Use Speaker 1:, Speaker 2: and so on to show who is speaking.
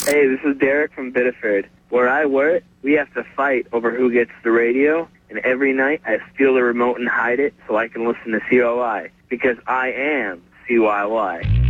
Speaker 1: Hey, this is Derek from Biddeford. Where I work, we have to fight over who gets the radio, and every night I steal the remote and hide it so I can listen to COI, because I am CYY.